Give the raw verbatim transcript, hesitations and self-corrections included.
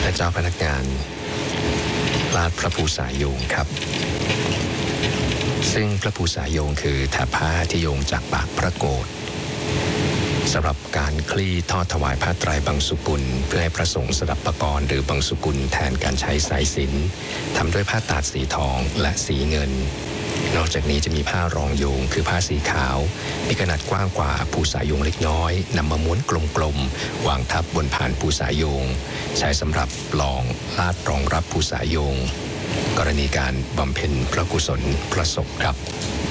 และเจ้าพนักงานลาดพระภูษาโยงครับซึ่งพระภูษาโยงคือแถบผ้าที่โยงจากปากพระโกฐสำหรับการคลี่ทอดถวายผ้าไตรบังสุกุลเพื่อให้พระสงฆ์สดับปกรณ์หรือบังสุกุลแทนการใช้สายสิญจน์ทำด้วยผ้าตาดสีทองและสีเงินนอกจากนี้จะมีผ้ารองโยงคือผ้าสีขาวมีขนาดกว้างกว่าภูษาโยงเล็กน้อยนำมาม้วนกลมๆวางทับบนผ่านภูษาโยงใช้สำหรับรองลาดรองรับภูษาโยงกรณีการบำเพ็ญพระกุศลพระศพครับ